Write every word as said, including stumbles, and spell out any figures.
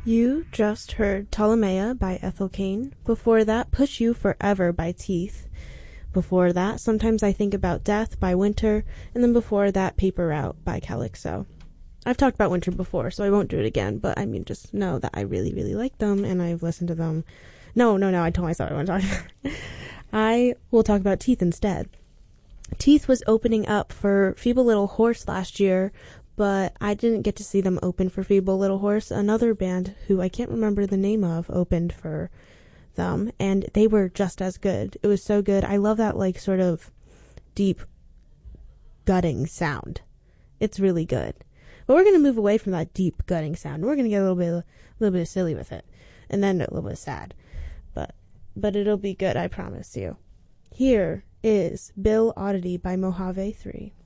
You just heard Ptolemaea by Ethel Cain. Before that, Push You Forever by Teeth. Before that, Sometimes I Think About Death by Winter. And then before that, Paper Route by Calypso. I've talked about Winter before, so I won't do it again, but I mean, just know that I really, really like them, and I've listened to them. No, no, no, I told myself I wouldn't talk about I will talk about Teeth instead. Teeth was opening up for Feeble Little Horse last year, but I didn't get to see them open for Feeble Little Horse. Another band who I can't remember the name of opened for them, and they were just as good. It was so good. I love that, like, sort of deep gutting sound. It's really good. But we're going to move away from that deep gutting sound. We're going to get a little bit a little bit silly with it, and then a little bit sad. But but it'll be good, I promise you. Here is Bill Oddity by Mojave three.